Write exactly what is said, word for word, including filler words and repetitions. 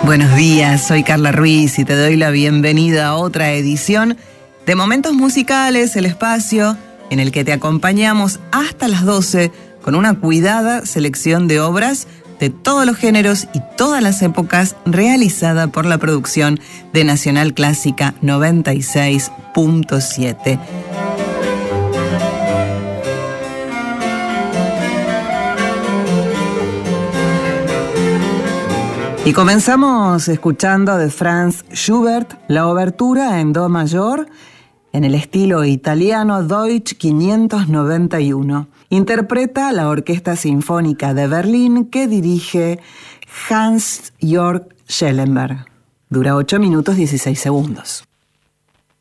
Buenos días, soy Carla Ruiz y te doy la bienvenida a otra edición de Momentos Musicales, el espacio en el que te acompañamos hasta las doce con una cuidada selección de obras de todos los géneros y todas las épocas realizada por la producción de Nacional Clásica noventa y seis punto siete. Y comenzamos escuchando de Franz Schubert la obertura en do mayor en el estilo italiano Deutsch quinientos noventa y uno. Interpreta la Orquesta Sinfónica de Berlín que dirige Hans-Jörg Schellenberg. Dura ocho minutos dieciséis segundos.